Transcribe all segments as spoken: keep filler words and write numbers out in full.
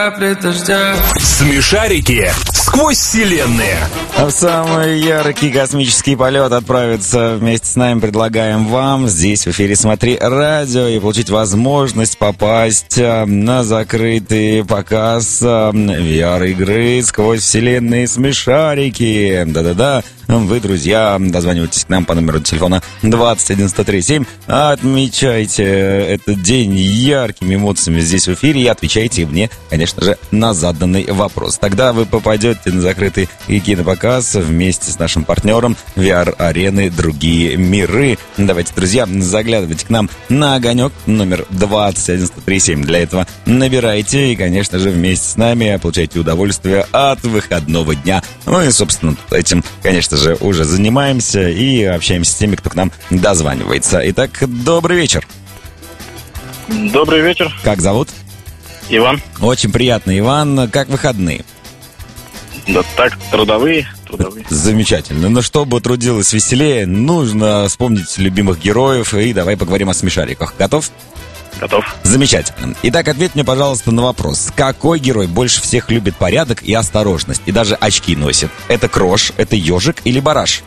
Смешарики сквозь вселенные. В самый яркий космический полет отправиться вместе с нами предлагаем вам здесь в эфире «Смотри радио» и получить возможность попасть на закрытый показ ви ар-игры «Сквозь вселенные смешарики». Да-да-да. Вы, друзья, дозванивайтесь к нам по номеру телефона двадцать один сто три семь. Отмечайте этот день яркими эмоциями здесь в эфире и отвечайте мне, конечно же, на заданный вопрос. Тогда вы попадете на закрытый кинопоказ вместе с нашим партнером ви ар-арены «Другие миры». Давайте, друзья, заглядывайте к нам на огонек номер двадцать один сто три семь. Для этого набирайте и, конечно же, вместе с нами получайте удовольствие от выходного дня. Ну и, собственно, этим, конечно же, уже занимаемся и общаемся с теми, кто к нам дозванивается. Итак, добрый вечер. Добрый вечер. Как зовут? Иван. Очень приятно, Иван. Как выходные? Да так, трудовые, трудовые. Замечательно. Но чтобы трудилось веселее, нужно вспомнить любимых героев. И давай поговорим о смешариках. Готов? Готов. Замечательно. Итак, ответь мне, пожалуйста, на вопрос. Какой герой больше всех любит порядок и осторожность? И даже очки носит? Это Крош, это Ежик или Бараш?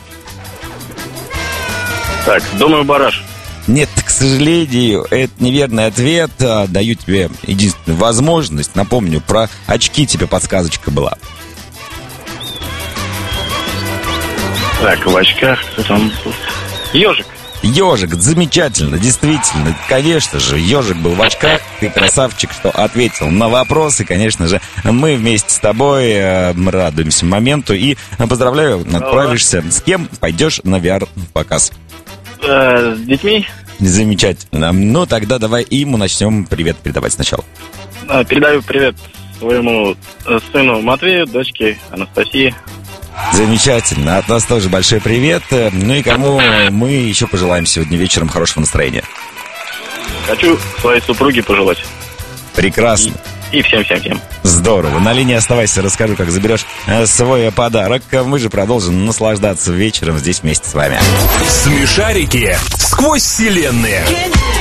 Так, думаю, Бараш. Нет, к сожалению, это неверный ответ. Даю тебе единственную возможность. Напомню, про очки тебе подсказочка была. Так, в очках кто там? Ежик. Ежик, замечательно, действительно, конечно же, Ежик был в очках, ты красавчик, что ответил на вопрос, и, конечно же, мы вместе с тобой э, радуемся моменту, и поздравляю, отправишься, с кем пойдешь на ви ар-показ? Э, с детьми. Замечательно, ну тогда давай ему начнем привет передавать сначала. Передаю привет своему сыну Матвею, дочке Анастасии. Замечательно. От нас тоже большой привет. Ну и кому мы еще пожелаем сегодня вечером хорошего настроения? Хочу своей супруге пожелать. Прекрасно. И всем-всем-всем. Здорово. На линии оставайся, расскажу, как заберешь свой подарок. Мы же продолжим наслаждаться вечером здесь вместе с вами. Смешарики сквозь вселенные.